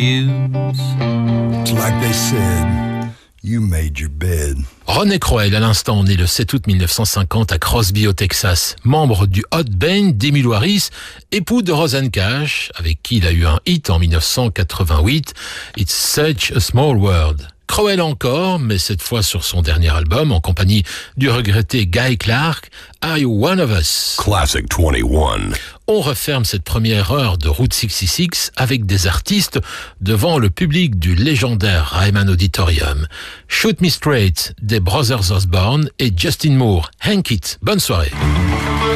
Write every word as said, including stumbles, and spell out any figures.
news. It's like they said, you made your bed. Ronnie Crowell, à l'instant, né le sept août mille neuf cent cinquante à Crosby au Texas, membre du Hot Band d'Emmylou Harris, époux de Rosanne Cash, avec qui il a eu un hit en mille neuf cent quatre-vingt-huit, It's Such a Small World. Crowell encore, mais cette fois sur son dernier album, en compagnie du regretté Guy Clark, Are You One of Us? Classic vingt et un. On referme cette première heure de Route soixante-six avec des artistes devant le public du légendaire Ryman Auditorium. Shoot Me Straight des Brothers Osborne et Justin Moore. Hank It. Bonne soirée.